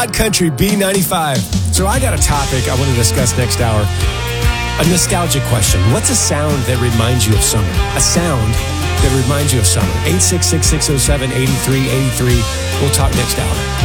Hot Country B95. So I got a topic I want to discuss next hour. A nostalgia question. What's a sound that reminds you of summer? A sound that reminds you of summer. 866-607-8383. We'll talk next hour.